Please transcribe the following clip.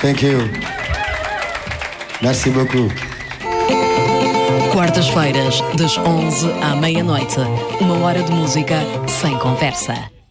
Thank you. Merci beaucoup. Quartas-feiras, das 11 à meia-noite. 1 hora de música sem conversa.